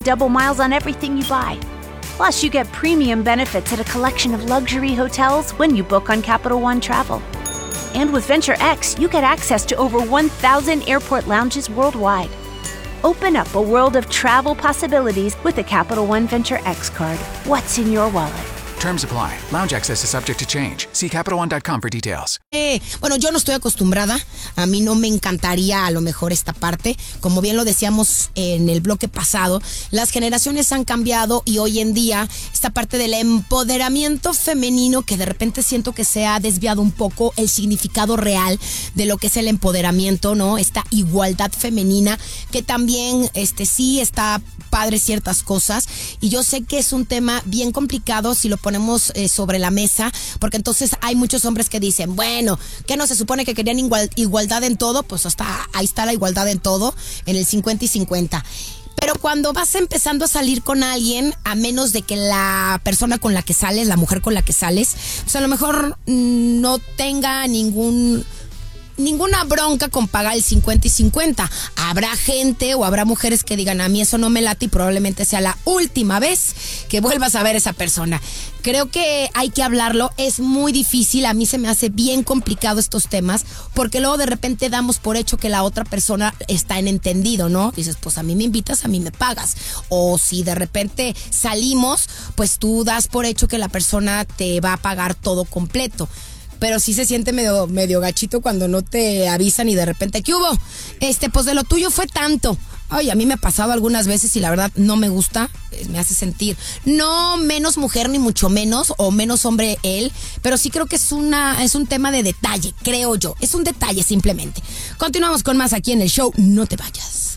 double miles on everything you buy. Plus, you get premium benefits at a collection of luxury hotels when you book on Capital One Travel. And with Venture X, you get access to over 1,000 airport lounges worldwide. Open up a world of travel possibilities with the Capital One Venture X card. What's in your wallet? Terms apply. Lounge access is subject to change. See CapitalOne.com for details. Bueno, yo no estoy acostumbrada. A mí no me encantaría a lo mejor esta parte. Como bien lo decíamos en el bloque pasado, las generaciones han cambiado y hoy en día esta parte del empoderamiento femenino, que de repente siento que se ha desviado un poco el significado real de lo que es el empoderamiento, ¿no? Esta igualdad femenina, que también sí está padre ciertas cosas, y yo sé que es un tema bien complicado si lo ponemos sobre la mesa, porque entonces hay muchos hombres que dicen, bueno, ¿qué no se supone que querían igualdad en todo? Pues hasta ahí está la igualdad en todo, en el 50 y 50. Pero cuando vas empezando a salir con alguien, a menos de que la persona con la que sales, la mujer con la que sales, pues a lo mejor no tenga ninguna bronca con pagar el 50 y 50. Habrá gente o habrá mujeres que digan, a mí eso no me late, y probablemente sea la última vez que vuelvas a ver a esa persona. Creo que hay que hablarlo, es muy difícil, a mí se me hace bien complicado estos temas, porque luego de repente damos por hecho que la otra persona está en entendido, ¿no? Dices, pues a mí me invitas, a mí me pagas. O si de repente salimos, pues tú das por hecho que la persona te va a pagar todo completo. Pero sí se siente medio gachito cuando no te avisan y de repente, ¿qué hubo? Pues de lo tuyo fue tanto. Ay, a mí me ha pasado algunas veces y la verdad no me gusta, me hace sentir no menos mujer ni mucho menos, o menos hombre él, pero sí creo que es un tema de detalle, creo yo. Es un detalle simplemente. Continuamos con más aquí en el show, no te vayas.